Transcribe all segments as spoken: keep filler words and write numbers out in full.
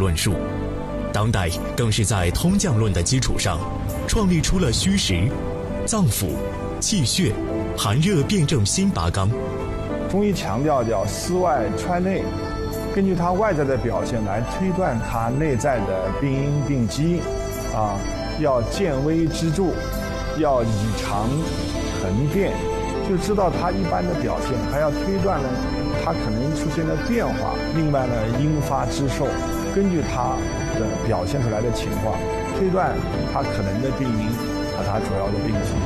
论述。当代更是在通降论的基础上，创立出了虚实、脏腑、气血、寒热辩证新八纲。 中医强调叫思外揣内，根据它外在的表现来推断它内在的病因病机，啊，要见微知著，要以常恒变，就知道它一般的表现，还要推断呢它可能出现的变化。另外呢，因发之受，根据它的表现出来的情况，推断它可能的病因和它主要的病机。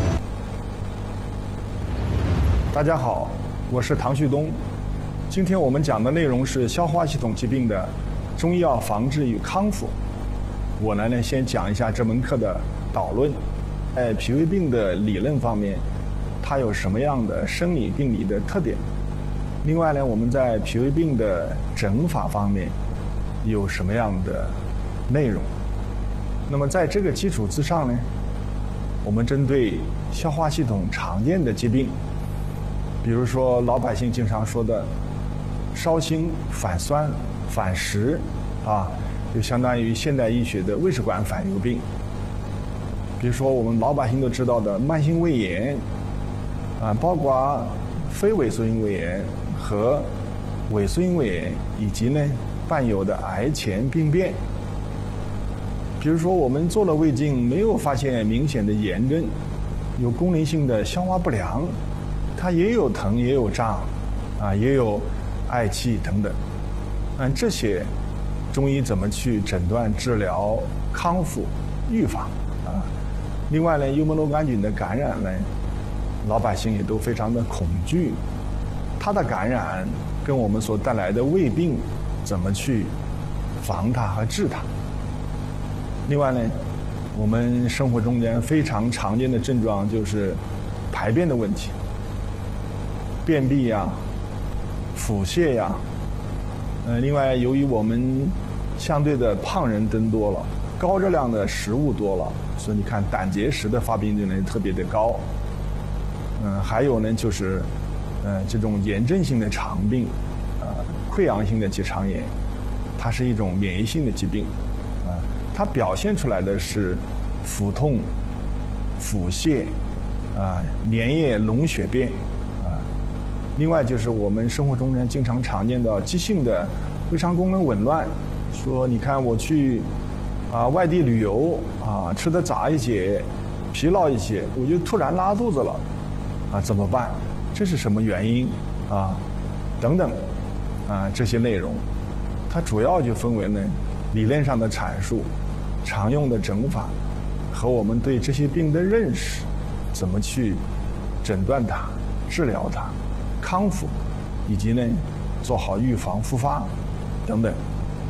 大家好，我是唐旭东。今天我们讲的内容是消化系统疾病的中医药防治与康复。我呢呢先讲一下这门课的导论。在脾胃病的理论方面，它有什么样的生理病理的特点？另外呢，我们在脾胃病的诊法方面有什么样的内容？那么在这个基础之上呢，我们针对消化系统常见的疾病，比如说老百姓经常说的烧心、反酸、反食，啊，就相当于现代医学的胃食管反流病。比如说我们老百姓都知道的慢性胃炎，啊，包括非萎缩性胃炎和萎缩性胃炎，以及呢伴有的癌前病变。比如说我们做了胃镜，没有发现明显的炎症，有功能性的消化不良，它也有疼也有胀，啊，也有嗳气等等。嗯，这些中医怎么去诊断、治疗、康复、预防啊？另外呢，幽门螺杆菌的感染呢，老百姓也都非常的恐惧。它的感染跟我们所带来的胃病怎么去防它和治它？另外呢，我们生活中间非常常见的症状就是排便的问题，便秘呀、腹泻呀。呃，另外由于我们相对的胖人增多了，高热量的食物多了，所以你看胆结石的发病率呢特别的高。嗯、呃，还有呢就是，呃，这种炎症性的肠病，呃，溃疡性的结肠炎，它是一种免疫性的疾病，啊、呃，它表现出来的是腹痛、腹泻，啊、呃，粘液脓血便，啊、呃，另外就是我们生活中间经常常见的急性的胃肠功能紊乱，说你看我去啊、呃、外地旅游啊、呃，吃的杂一些，疲劳一些，我就突然拉肚子了。啊，怎么办？这是什么原因啊？等等，啊，这些内容，它主要就分为呢理论上的阐述、常用的诊法和我们对这些病的认识，怎么去诊断它、治疗它、康复，以及呢做好预防复发等等。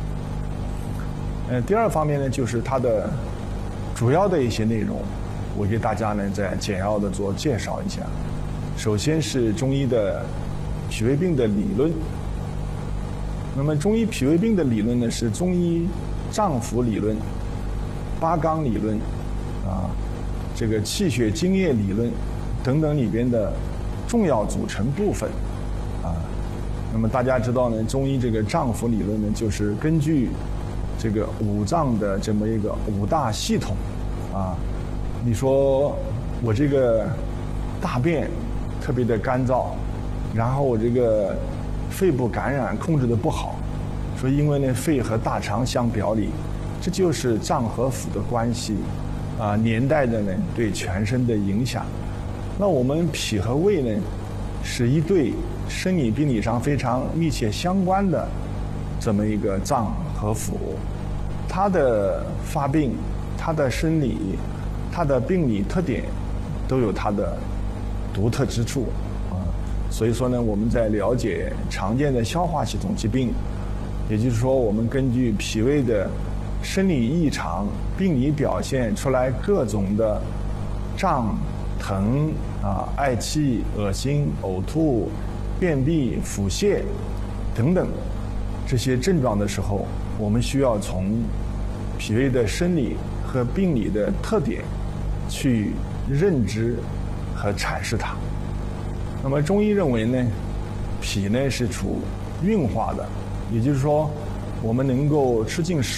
呃，第二方面呢，就是它的主要的一些内容，我给大家呢再简要的做介绍一下。首先是中医的脾胃病的理论。那么中医脾胃病的理论呢，是中医脏腑理论、八纲理论啊，这个气血津液理论等等里边的重要组成部分啊。那么大家知道呢，中医这个脏腑理论呢，就是根据这个五脏的这么一个五大系统啊。你说我这个大便特别的干燥，然后我这个肺部感染控制的不好，说因为呢肺和大肠相表里，这就是脏和腑的关系啊，年代的呢对全身的影响。那我们脾和胃呢是一对生理病理上非常密切相关的这么一个脏和腑，它的发病、它的生理、它的病理特点都有它的独特之处啊，所以说呢，我们在了解常见的消化系统疾病，也就是说，我们根据脾胃的生理异常、病理表现出来各种的胀、疼啊、嗳气、恶心、呕吐、便秘、腹泻等等这些症状的时候，我们需要从脾胃的生理和病理的特点去认知和阐释它。那么中医认为呢，脾呢是处运化的，也就是说我们能够吃进食